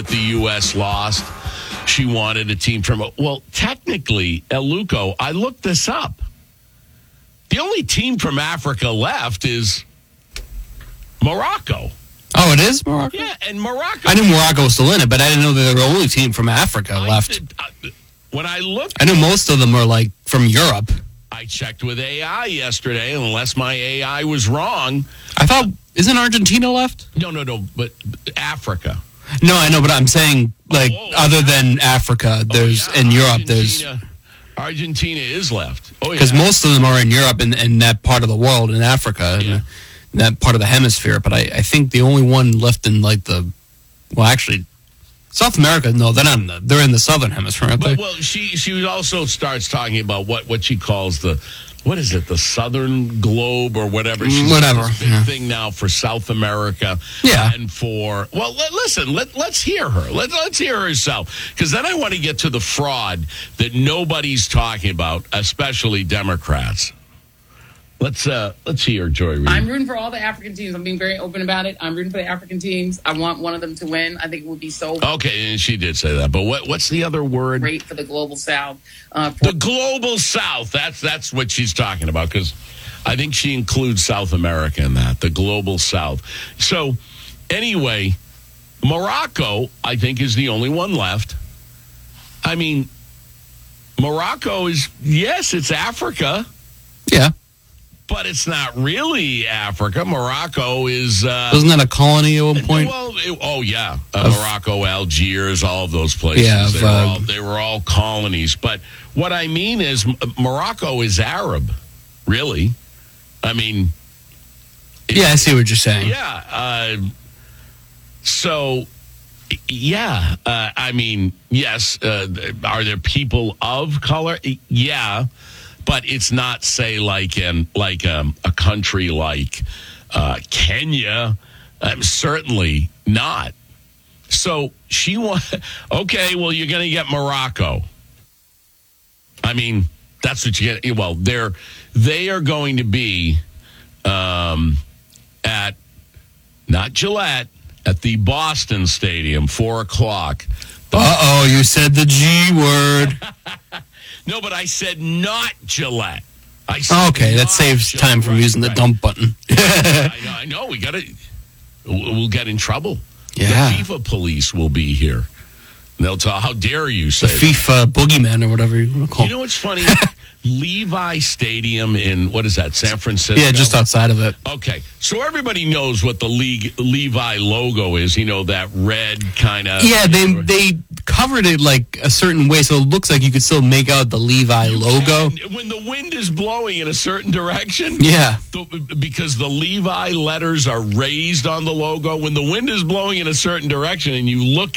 the U.S. lost. She wanted a team from... Well, technically, El Luco, I looked this up. The only team from Africa left is Morocco. Oh, it is Morocco? Yeah, and Morocco... I knew Morocco was still in it, but I didn't know they were the only team from Africa left. When I looked... I knew most of them were, like, from Europe. I checked with AI yesterday, and unless my AI was wrong... I thought... Isn't Argentina left? No, but Africa. No, I know, but I'm saying, like, other than Africa, there's in Europe, there's... Argentina is left. Oh, yeah. Because most of them are in Europe and in that part of the world, in Africa, in that part of the hemisphere. But I think the only one left in, like, well, actually, South America, no, they're in the southern hemisphere, aren't they? Well, she also starts talking about what she calls the Southern Globe or whatever. Whatever. This big thing now for South America. Yeah. And for, well, listen, let's hear her. Let's hear her herself. Because then I want to get to the fraud that nobody's talking about, especially Democrats. Let's hear Joy Reid. I'm rooting for all the African teams. I'm being very open about it. I'm rooting for the African teams. I want one of them to win. I think it would be so okay, and she did say that. But what's the other word? great for the Global South. The Global South. That's what she's talking about, because I think she includes South America in that, the Global South. So anyway, Morocco, I think, is the only one left. I mean, Morocco is, yes, it's Africa. Yeah. But it's not really Africa. Morocco is... Wasn't that a colony at one point? Well, Morocco, Algiers, all of those places. Yeah, they were all colonies. But what I mean is Morocco is Arab, really. I mean... Yeah, I see what you're saying. Yeah. So, yeah. I mean, yes. Are there people of color? Yeah. But it's not, say, like a country like Kenya. Certainly not. So she okay, well, you're going to get Morocco. I mean, that's what you get. Well, they are going to be at, not Gillette, at the Boston Stadium, 4:00. Uh-oh, you said the G word. No, but I said not Gillette. Okay, that saves time from using the dump button. I know. We'll get in trouble. Yeah. The FIFA police will be here. They'll tell, how dare you say the FIFA boogeyman or whatever you want to call it. You know what's funny? Levi Stadium in, what is that, San Francisco? Yeah, just outside of it. Okay, so everybody knows what the Levi logo is, that red kind of... Yeah, they covered it like a certain way, so it looks like you could still make out the Levi logo. When the wind is blowing in a certain direction... Yeah. Because the Levi letters are raised on the logo, when the wind is blowing in a certain direction and you look